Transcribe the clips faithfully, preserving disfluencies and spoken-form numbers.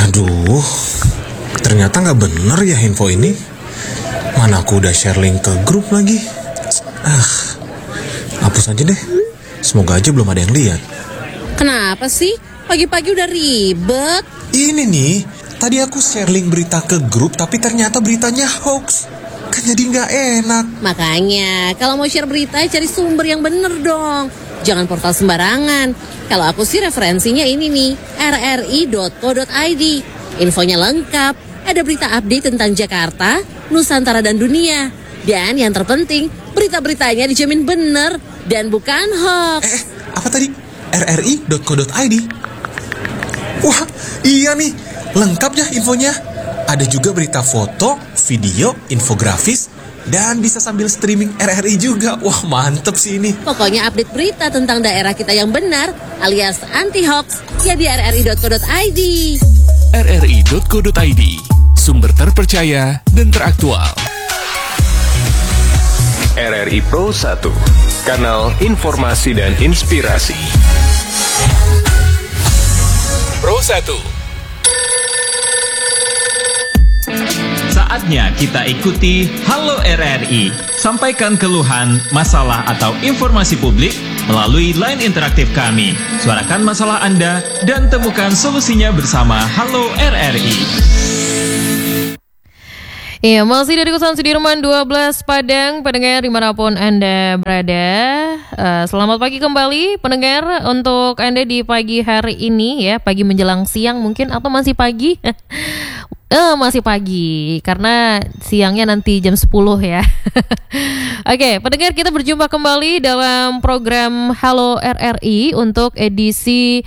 Aduh, ternyata gak bener ya info ini. Mana aku udah share link ke grup lagi. Ah, hapus aja deh. Semoga aja belum ada yang lihat. Kenapa sih? Pagi-pagi udah ribet. Ini nih, tadi aku share link berita ke grup, tapi ternyata beritanya hoax. Kan jadi gak enak. Makanya, kalau mau share berita, cari sumber yang bener dong. Jangan portal sembarangan. Kalau aku sih referensinya ini nih, r r i dot co dot i d. Infonya lengkap, ada berita update tentang Jakarta, Nusantara dan dunia. Dan yang terpenting, berita-beritanya dijamin bener dan bukan hoax. Eh, apa tadi? r r i dot co dot i d. Wah, iya nih, lengkap ya infonya. Ada juga berita foto, video, infografis, dan bisa sambil streaming R R I juga. Wah, mantep sih ini. Pokoknya update berita tentang daerah kita yang benar, alias anti-hoax, ya di r r i dot co dot i d. r r i dot co dot i d, sumber terpercaya dan teraktual. R R I Pro satu, kanal informasi dan inspirasi. Pro satu. Saatnya kita ikuti Halo R R I. Sampaikan keluhan, masalah atau informasi publik melalui line interaktif kami. Suarakan masalah Anda dan temukan solusinya bersama Halo R R I. Iya, masih dari Kosan Sudirman dua belas Padang, pendengar dimanapun Anda berada. Uh, selamat pagi kembali pendengar untuk Anda di pagi hari ini ya, pagi menjelang siang mungkin atau masih pagi? Eh masih pagi karena siangnya nanti jam sepuluh ya. Oke, pendengar, kita berjumpa kembali dalam program Halo R R I untuk edisi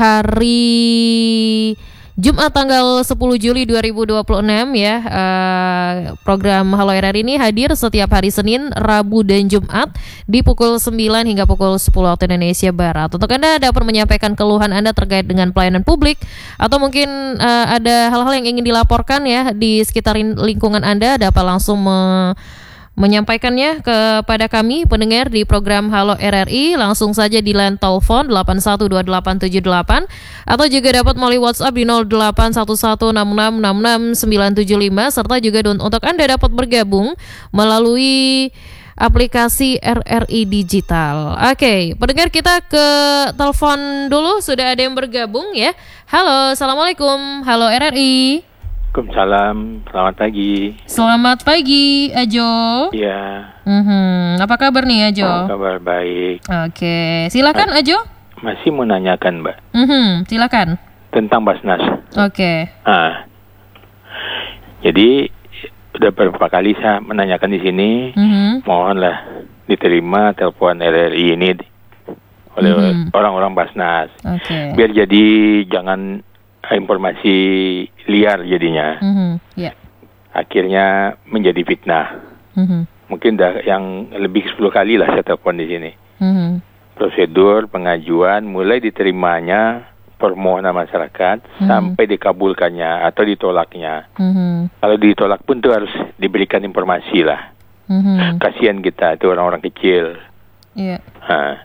hari Jumat tanggal sepuluh Juli dua ribu dua puluh enam ya. uh, Program Halo R R I ini hadir setiap hari Senin, Rabu, dan Jumat di pukul sembilan hingga pukul sepuluh waktu Indonesia Barat. Untuk Anda dapat menyampaikan keluhan Anda terkait dengan pelayanan publik, atau mungkin uh, ada hal-hal yang ingin dilaporkan ya di sekitar lingkungan Anda, dapat langsung me- menyampaikannya kepada kami pendengar di program Halo R R I langsung saja di line telepon delapan satu dua delapan tujuh delapan, atau juga dapat melalui WhatsApp di nol delapan satu satu enam enam enam enam sembilan tujuh lima, serta juga untuk Anda dapat bergabung melalui aplikasi R R I Digital. Oke, pendengar, kita ke telepon dulu, sudah ada yang bergabung ya. Halo, Assalamualaikum. Halo R R I. Waalaikumsalam, selamat pagi. Selamat pagi, Ajo. Iya. Mm-hmm. Apa kabar nih, Ajo? Oh, kabar baik. Oke, silakan, Mas, Ajo. Masih mau nanyakan, Mbak. Mm-hmm. Silakan. Tentang Basnas. Oke. Ah, jadi udah beberapa kali saya menanyakan di sini. Mm-hmm. Mohonlah diterima telepon R R I ini oleh mm-hmm. orang-orang Basnas. Oke. Biar jadi jangan informasi liar jadinya. Mm-hmm. Yeah. Akhirnya menjadi fitnah. Mm-hmm. Mungkin dah yang lebih sepuluh kali lah saya telepon di sini. Mm-hmm. Prosedur pengajuan mulai diterimanya permohonan masyarakat mm-hmm. sampai dikabulkannya atau ditolaknya. Mm-hmm. Kalau ditolak pun tuh harus diberikan informasi lah. Mm-hmm. Kasihan kita itu orang-orang kecil. Iya. Yeah.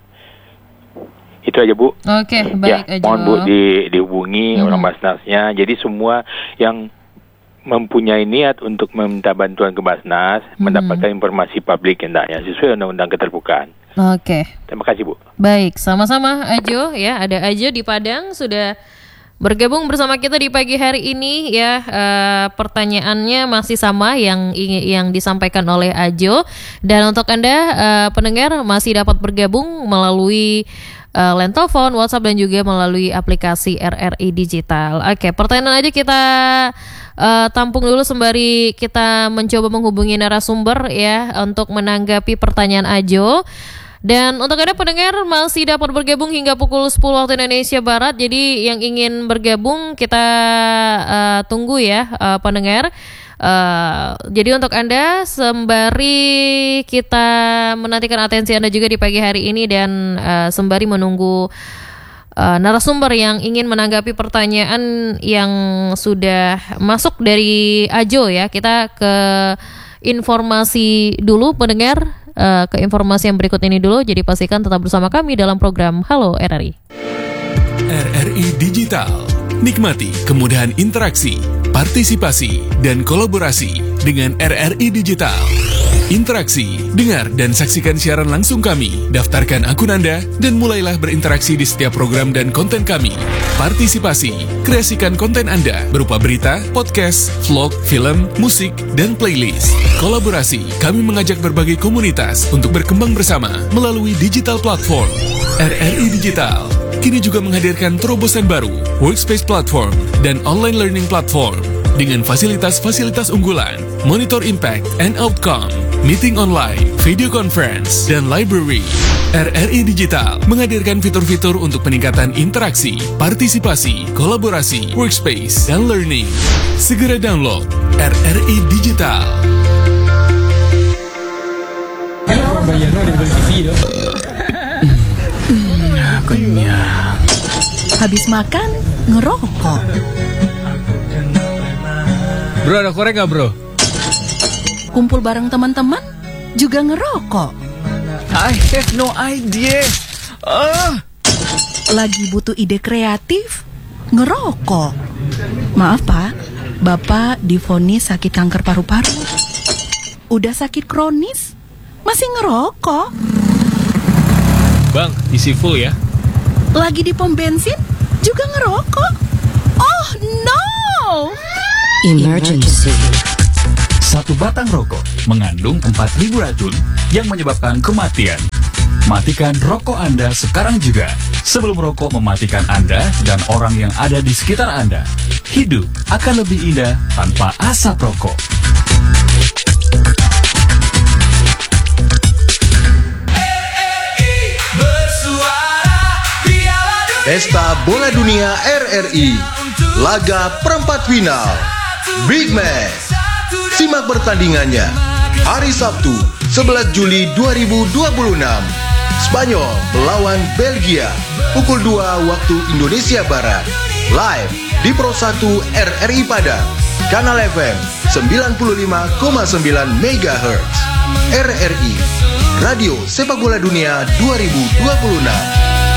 Itu aja, Bu. Oke, baik, ya, Ajo. Mohon, Bu, di, dihubungi mm-hmm. orang Basnasnya. Jadi semua yang mempunyai niat untuk meminta bantuan ke Basnas mm-hmm. mendapatkan informasi publik hendaknya sesuai undang-undang keterbukaan. Oke. Terima kasih, Bu. Baik, sama-sama Ajo ya. Ada Ajo di Padang sudah bergabung bersama kita di pagi hari ini ya. Uh, pertanyaannya masih sama yang yang disampaikan oleh Ajo, dan untuk Anda uh, pendengar masih dapat bergabung melalui Uh, line telepon, WhatsApp, dan juga melalui aplikasi R R I Digital. Oke, pertanyaan aja kita uh, tampung dulu sembari kita mencoba menghubungi narasumber ya untuk menanggapi pertanyaan Ajo. Dan untuk Anda pendengar masih dapat bergabung hingga pukul sepuluh waktu Indonesia Barat. Jadi yang ingin bergabung kita uh, tunggu ya uh, pendengar. Uh, jadi untuk Anda sembari kita menantikan atensi Anda juga di pagi hari ini, dan uh, sembari menunggu uh, narasumber yang ingin menanggapi pertanyaan yang sudah masuk dari Ajo ya, kita ke informasi dulu pendengar, uh, ke informasi yang berikut ini dulu. Jadi pastikan tetap bersama kami dalam program Halo R R I. R R I Digital, Nikmati kemudahan interaksi, partisipasi, dan kolaborasi dengan R R I Digital. Interaksi, dengar dan saksikan siaran langsung kami, daftarkan akun Anda, dan mulailah berinteraksi di setiap program dan konten kami. Partisipasi, kreasikan konten Anda berupa berita, podcast, vlog, film, musik, dan playlist. Kolaborasi, kami mengajak berbagai komunitas untuk berkembang bersama melalui digital platform. R R I Digital kini juga menghadirkan terobosan baru, workspace platform, dan online learning platform dengan fasilitas-fasilitas unggulan, monitor impact and outcome, meeting online, video conference, dan library. R R I Digital menghadirkan fitur-fitur untuk peningkatan interaksi, partisipasi, kolaborasi, workspace, dan learning. Segera download R R I Digital. Kenyang. Habis makan, ngerokok. Bro, ada korek gak bro? Kumpul bareng teman-teman, juga ngerokok. I have no idea. Ah. Lagi butuh ide kreatif, ngerokok. Maaf pak, bapak divonis sakit kanker paru-paru. Udah sakit kronis, masih ngerokok. Bang, isi full ya. Lagi di pom bensin, juga ngerokok. Oh no! Emergency. Satu batang rokok mengandung empat ribu racun yang menyebabkan kematian. Matikan rokok Anda sekarang juga, sebelum rokok mematikan Anda dan orang yang ada di sekitar Anda. Hidup akan lebih indah tanpa asap rokok. Pesta Bola Dunia R R I, laga perempat final, Big Match. Simak pertandingannya hari Sabtu sebelas Juli dua ribu dua puluh enam. Spanyol melawan Belgia pukul dua waktu Indonesia Barat. Live di Pro satu R R I Padang, Kanal F M sembilan puluh lima koma sembilan megahertz. R R I, Radio Sepak Bola Dunia dua ribu dua puluh enam.